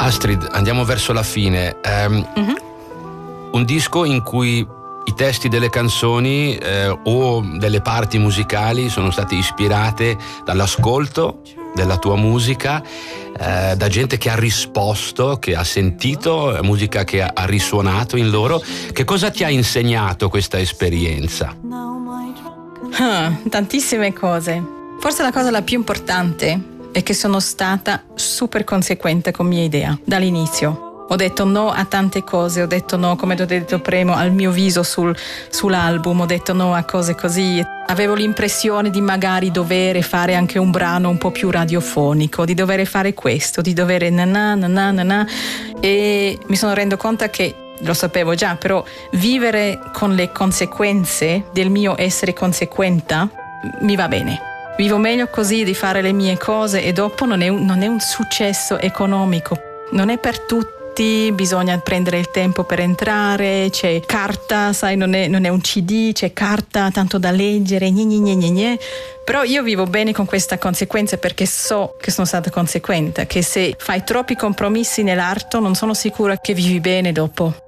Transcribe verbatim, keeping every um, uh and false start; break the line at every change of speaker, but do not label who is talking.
Astrid, andiamo verso la fine. Um, mm-hmm. Un disco in cui i testi delle canzoni eh, o delle parti musicali sono state ispirate dall'ascolto della tua musica, eh, da gente che ha risposto, che ha sentito musica che ha, ha risuonato in loro. Che cosa ti ha insegnato questa esperienza?
Ah, tantissime cose. Forse la cosa la più importante è che sono stata super conseguente con mia idea dall'inizio. Ho detto no a tante cose, ho detto no, come ti ho detto prima, al mio viso sul, sull'album, ho detto no a cose così. Avevo l'impressione di magari dover fare anche un brano un po' più radiofonico, di dover fare questo, di dover na na na na na na. E mi sono reso conto che, lo sapevo già, però vivere con le conseguenze del mio essere conseguente mi va bene. Vivo meglio così, di fare le mie cose, e dopo non è un, non è un successo economico, non è per tutti. Bisogna prendere il tempo per entrare, c'è carta, sai, non è, non è un C D, c'è carta tanto da leggere, gne gne gne gne gne. Però io vivo bene con questa conseguenza, perché so che sono stata conseguente, che se fai troppi compromessi nell'arte non sono sicura che vivi bene dopo.